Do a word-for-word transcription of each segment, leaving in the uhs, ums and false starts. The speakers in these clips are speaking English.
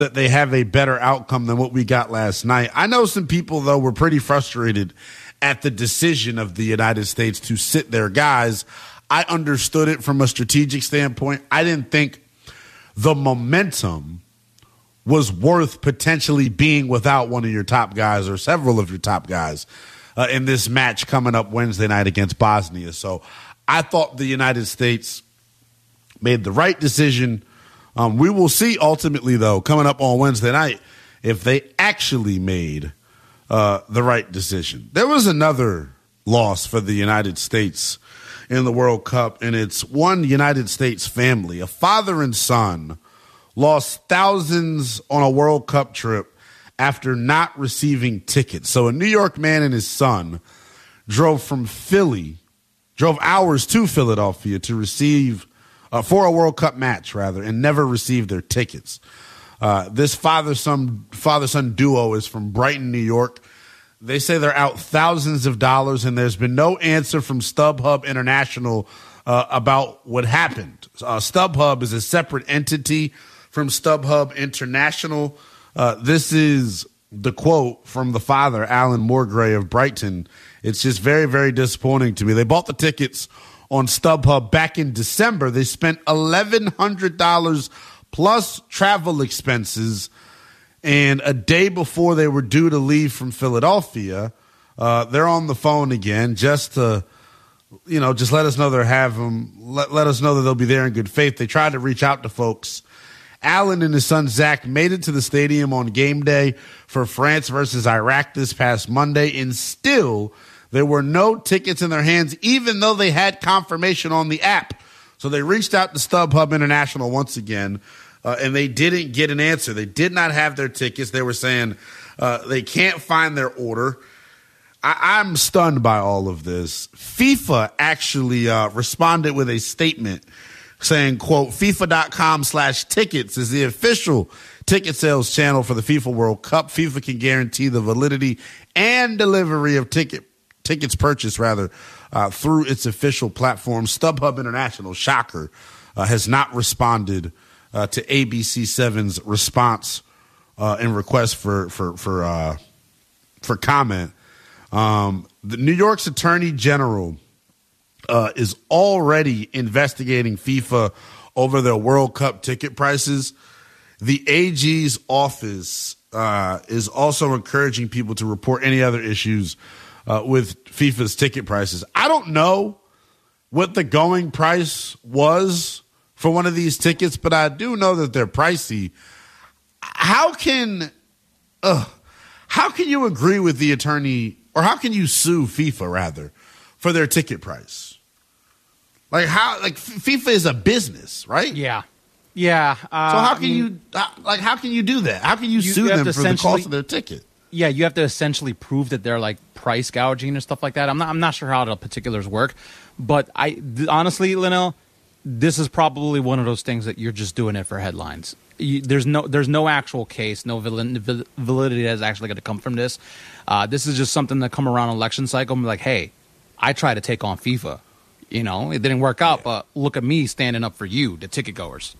that they have a better outcome than what we got last night. I know some people, though, were pretty frustrated at the decision of the United States to sit their guys. I understood it from a strategic standpoint. I didn't think the momentum was worth potentially being without one of your top guys or several of your top guys uh, in this match coming up Wednesday night against Bosnia. So I thought the United States made the right decision. Um, we will see ultimately, though, coming up on Wednesday night, if they actually made uh, the right decision. There was another loss for the United States in the World Cup, and it's one United States family, a father and son, lost thousands on a World Cup trip after not receiving tickets. So a New York man and his son drove from Philly, drove hours to Philadelphia to receive uh, for a World Cup match, rather, and never received their tickets. Uh, this father-son father-son duo is from Brighton, New York. They say they're out thousands of dollars, and there's been no answer from StubHub International uh, about what happened. Uh, StubHub is a separate entity from StubHub International. Uh, this is the quote from the father, Alan Moorgray of Brighton. It's just very, very disappointing to me. They bought the tickets on StubHub back in December. They spent eleven hundred dollars plus travel expenses, and a day before they were due to leave from Philadelphia, uh, they're on the phone again just to, you know, just let us know they're have them. Let, let us know that they'll be there in good faith. They tried to reach out to folks. Alan and his son Zach made it to the stadium on game day for France versus Iraq this past Monday, and still there were no tickets in their hands, even though they had confirmation on the app. So they reached out to StubHub International once again, uh, and they didn't get an answer. They did not have their tickets. They were saying uh, they can't find their order. I- I'm stunned by all of this. FIFA actually uh, responded with a statement saying, quote, FIFA.com slash tickets is the official ticket sales channel for the FIFA World Cup. FIFA can guarantee the validity and delivery of ticket tickets purchased, rather, uh, through its official platform. StubHub International, shocker, uh, has not responded uh, to A B C seven's response uh, and request for for for uh, for comment. Um, the New York's Attorney General uh, is already investigating FIFA over their World Cup ticket prices. The A G's office uh, is also encouraging people to report any other issues uh, with FIFA's ticket prices. I don't know what the going price was for one of these tickets, but I do know that they're pricey. How can, uh, how can you agree with the attorney, or how can you sue FIFA rather for their ticket price? Like how, like FIFA is a business, right? Yeah. Yeah. Uh, so how can I mean, you, like, how can you do that? How can you, you sue you them for the cost of their ticket? Yeah, you have to essentially prove that they're like price gouging and stuff like that. I'm not, I'm not sure how the particulars work, but I th- honestly, Linnell, this is probably one of those things that you're just doing it for headlines. You, there's no, there's no actual case, no valid, validity that's actually going to come from this. Uh, this is just something that come around election cycle and be like, hey, I tried to take on FIFA. You know, it didn't work out, yeah. But look at me standing up for you, the ticket goers.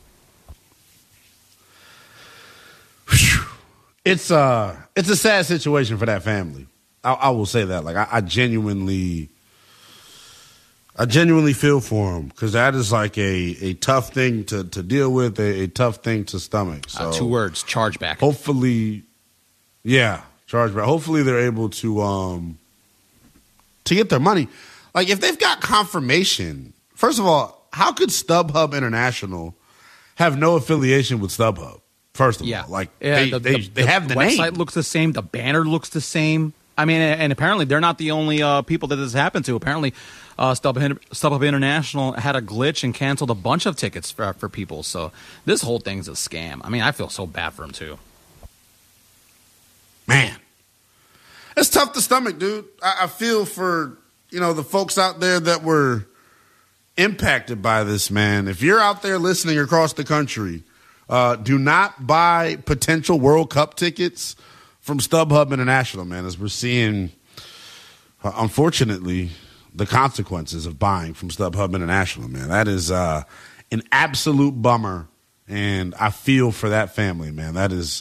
It's uh it's a sad situation for that family. I, I will say that. Like I, I genuinely, I genuinely feel for them, because that is like a, a tough thing to, to deal with, a, a tough thing to stomach. So uh, two words: chargeback. Hopefully, yeah, chargeback. Hopefully, they're able to um to get their money. Like if they've got confirmation. First of all, how could StubHub International have no affiliation with StubHub? First of yeah. all, like yeah, they, the, they, the, they have the, the name. website looks the same. The banner looks the same. I mean, and apparently they're not the only uh, people that this happened to. Apparently, uh, StubHub, StubHub International had a glitch and canceled a bunch of tickets for, for people. So this whole thing's a scam. I mean, I feel so bad for them too. Man, it's tough to stomach, dude. I, I feel for, you know, the folks out there that were impacted by this, man. If you're out there listening across the country, Uh, do not buy potential World Cup tickets from StubHub International, man, as we're seeing, uh, unfortunately, the consequences of buying from StubHub International, man. That is uh, an absolute bummer And I feel for that family, man. That is